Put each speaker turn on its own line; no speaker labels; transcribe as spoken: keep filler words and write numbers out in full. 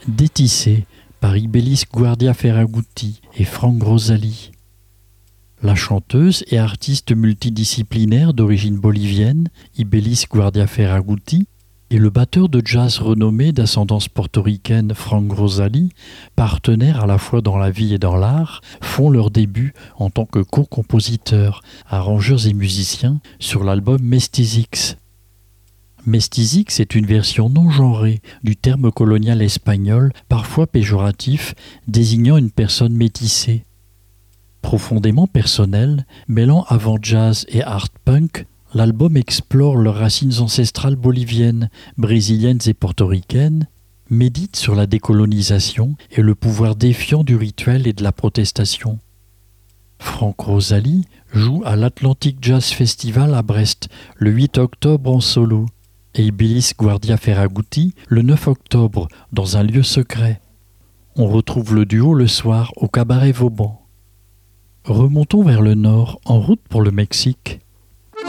Détissé par Ibellis Guardia Ferragutti et Franck Rosalie. La chanteuse et artiste multidisciplinaire d'origine bolivienne, Ibellis Guardia Ferragutti, et le batteur de jazz renommé d'ascendance portoricaine Franck Rosalie, partenaires à la fois dans la vie et dans l'art, font leur début en tant que co-compositeurs, arrangeurs et musiciens sur l'album Mestizix. Mestizix est une version non genrée du terme colonial espagnol, parfois péjoratif, désignant une personne métissée. Profondément personnel, mêlant avant-jazz et art punk, l'album explore leurs racines ancestrales boliviennes, brésiliennes et portoricaines, médite sur la décolonisation et le pouvoir défiant du rituel et de la protestation. Franck Rosalie joue à l'Atlantic Jazz Festival à Brest le huit octobre en solo et Ibellis Guardia Ferragutti le neuf octobre dans un lieu secret. On retrouve le duo le soir au cabaret Vauban. Remontons vers le nord en route pour le Mexique.